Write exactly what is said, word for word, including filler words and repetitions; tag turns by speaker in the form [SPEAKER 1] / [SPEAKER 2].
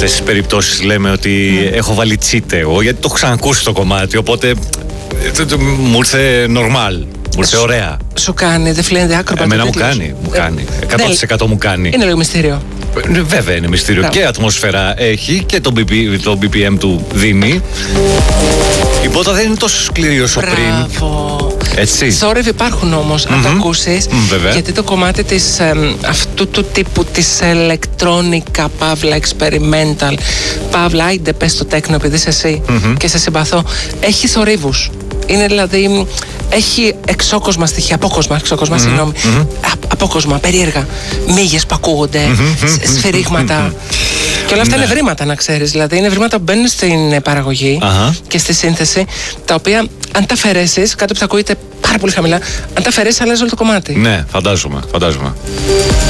[SPEAKER 1] αυτές τις περιπτώσεις λέμε ότι mm. έχω βάλει τσίτε εγώ, γιατί το έχω ξανακούσει το κομμάτι, οπότε μου ήρθε normal, μου ήρθε ωραία.
[SPEAKER 2] Σου κάνει, δεν φλένεται άκρο.
[SPEAKER 1] Εμένα μου κάνει, μου κάνει, εκατό τοις εκατό μου κάνει.
[SPEAKER 2] Είναι λίγο μυστήριο.
[SPEAKER 1] Βέβαια είναι μυστήριο. Και ατμόσφαιρα έχει και το μπι πι εμ του δίνει. Η πότα δεν είναι τόσο σκληρή όσο πριν. Έτσι.
[SPEAKER 2] Θόρυβοι υπάρχουν όμως, mm-hmm. αν το ακούσεις,
[SPEAKER 1] mm,
[SPEAKER 2] γιατί το κομμάτι της, ε, αυτού του τύπου της ηλεκτρόνικα, παύλα, experimental, παύλα, άιντε πες το τέκνο επειδή είσαι εσύ mm-hmm. και σε συμπαθώ, έχει θορύβους. Είναι δηλαδή, έχει εξώκοσμα στοιχεία, απόκοσμα, εξώκοσμα, mm-hmm. συγγνώμη, mm-hmm. απόκοσμα, περίεργα, μύγες που ακούγονται, mm-hmm. σφυρίγματα. Και όλα αυτά ναι. είναι βρήματα, να ξέρεις. Δηλαδή, είναι βρήματα που μπαίνουν στην παραγωγή uh-huh. και στη σύνθεση, τα οποία, αν τα αφαιρέσεις, κάτι που θα ακούγεται πάρα πολύ χαμηλά, αν τα αφαιρέσεις, αλλάζει όλο το κομμάτι.
[SPEAKER 1] Ναι, φαντάζομαι, φαντάζομαι.